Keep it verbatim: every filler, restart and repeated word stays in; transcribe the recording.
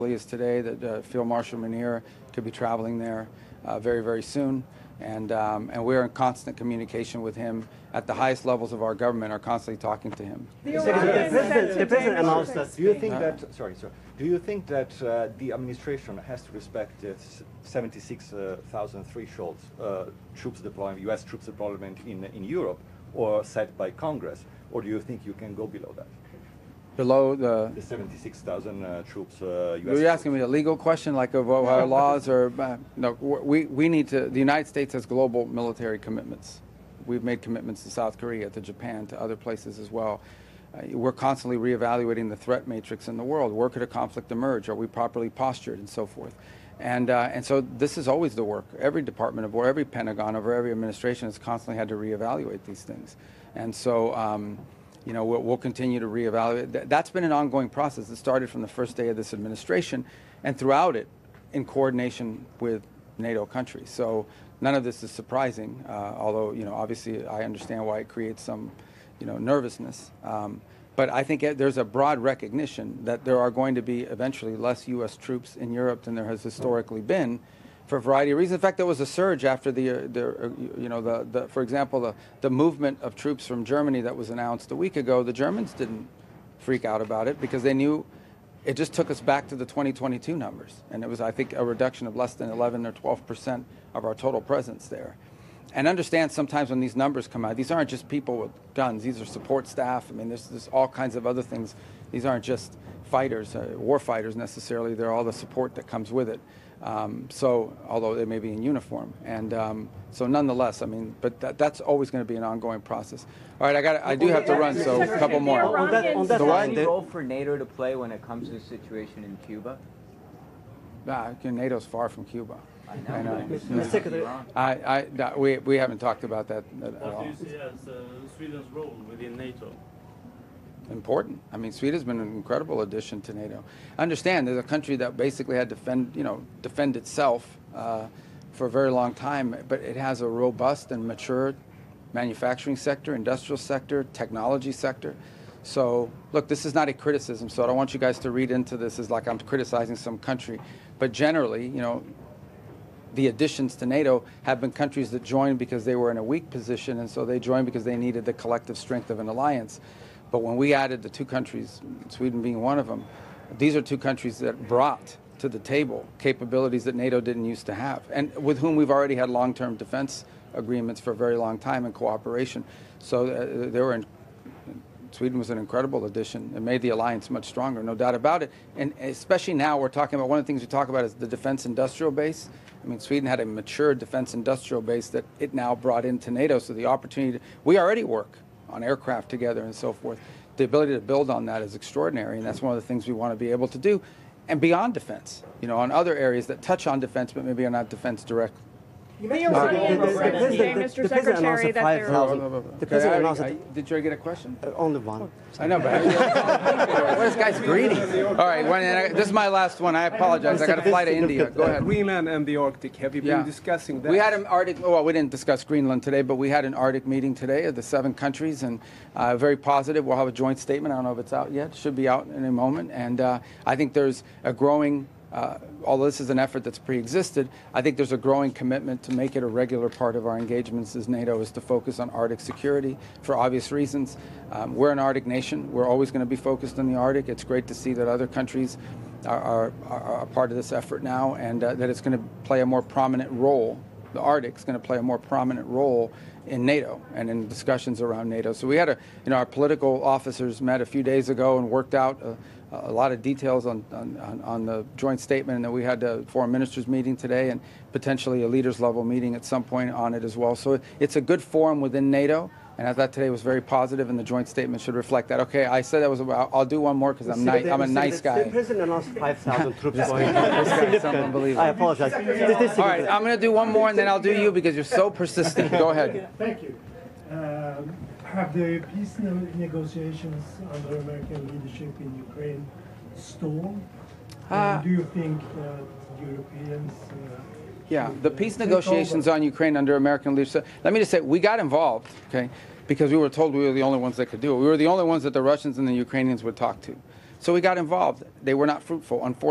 is today that uh, Field Marshal Munir could be traveling there uh, very, very soon. And, um, and we're in constant communication with him at the highest levels of our government, are constantly talking to him. The, the, president, the president announced that. Do you think that, sorry, sorry, do you think that uh, the administration has to respect the seventy-six thousand thresholds, uh, troops deployment, U S troops deployment in, in Europe, or set by Congress? Or do you think you can go below that? Below the... The seventy-six thousand uh, troops, uh, U S Are you asking me a legal question, like of our laws, or... Uh, no, we, we need to... The United States has global military commitments. We've made commitments to South Korea, to Japan, to other places as well. Uh, we're constantly reevaluating the threat matrix in the world. Where could a conflict emerge? Are we properly postured, and so forth? And, uh, and so this is always the work. Every Department of War, every Pentagon, over every administration has constantly had to reevaluate these things. And so... Um, You know, we'll, we'll continue to reevaluate. That's been an ongoing process. It started from the first day of this administration, and throughout it, in coordination with NATO countries. So none of this is surprising, uh, although, you know, obviously I understand why it creates some, you know, nervousness. Um, but I think it, there's a broad recognition that there are going to be eventually less U S troops in Europe than there has historically been, for a variety of reasons. In fact, there was a surge after the, uh, the uh, you know, the, the, for example, the, the movement of troops from Germany that was announced a week ago. The Germans didn't freak out about it because they knew it just took us back to the twenty twenty-two numbers. And it was, I think, a reduction of less than eleven or twelve percent of our total presence there. And understand sometimes when these numbers come out, these aren't just people with guns. These are support staff. I mean, there's, there's all kinds of other things. These aren't just fighters, uh, war fighters necessarily. They're all the support that comes with it. Um, so, although they may be in uniform, and um, so nonetheless, I mean, but that, that's always going to be an ongoing process. All right, I got, I do have to run, so a couple more. On that, on that so line, any role for NATO to play when it comes to the situation in Cuba? Nah, NATO's far from Cuba. I know. I know. Mister Secretary, I, I, that, we, we haven't talked about that at What all. do you see as uh, Sweden's role within NATO? Important. I mean, Sweden's been an incredible addition to NATO. Understand, there's a country that basically had to defend, you know, defend itself uh, for a very long time, but it has a robust and mature manufacturing sector, industrial sector, technology sector. So, look, this is not a criticism, so I don't want you guys to read into this as like I'm criticizing some country. But generally, you know, the additions to NATO have been countries that joined because they were in a weak position, and so they joined because they needed the collective strength of an alliance. But when we added the two countries, Sweden being one of them, these are two countries that brought to the table capabilities that NATO didn't used to have, and with whom we've already had long-term defense agreements for a very long time in cooperation. So uh, they were in, Sweden was an incredible addition. It made the alliance much stronger, no doubt about it. And especially now we're talking about, one of the things we talk about is the defense industrial base. I mean, Sweden had a mature defense industrial base that it now brought into NATO, so the opportunity to, we already work on aircraft together and so forth. The ability to build on that is extraordinary, and that's one of the things we want to be able to do. And beyond defense, you know, on other areas that touch on defense, but maybe are not defense directly. the president, Mister the president announced Secretary, that five thousand. The president announced that. Did you get a question? Uh, only one. I know, but this guy's greedy. All right, when, I, this is my last one. I apologize. I got to fly to India. Go ahead. Greenland and the Arctic. Have you been Yeah. discussing that? We had an Arctic. Well, we didn't discuss Greenland today, but we had an Arctic meeting today of the seven countries, and uh, very positive. We'll have a joint statement. I don't know if it's out yet. It should be out in a moment. And uh, I think there's a growing. Uh, although this is an effort that's pre-existed, I think there's a growing commitment to make it a regular part of our engagements as NATO is to focus on Arctic security for obvious reasons. Um, we're an Arctic nation. We're always going to be focused on the Arctic. It's great to see that other countries are, are, are part of this effort now, and uh, that it's going to play a more prominent role. The Arctic is going to play a more prominent role in NATO and in discussions around NATO. So we had a, you know, our political officers met a few days ago and worked out a, a lot of details on, on, on the joint statement, and then we had a foreign ministers meeting today and potentially a leaders level meeting at some point on it as well. So it's a good forum within NATO, and I thought today was very positive, and the joint statement should reflect that. Okay, I said that was about, I'll do one more because I'm, ni I'm a nice guy. The president announced five thousand troops going. This guy's unbelievable. I apologize. This, this All right, I'm going to do one more, and then I'll do you because you're so persistent. Go ahead. Thank you. Um, have the peace ne negotiations under American leadership in Ukraine stalled? Uh, do you think that Europeans... Uh, Yeah, should, the uh, peace take negotiations over? on Ukraine under American leadership. Let me just say, we got involved, okay, because we were told we were the only ones that could do it. We were the only ones that the Russians and the Ukrainians would talk to. So we got involved. They were not fruitful, unfortunately.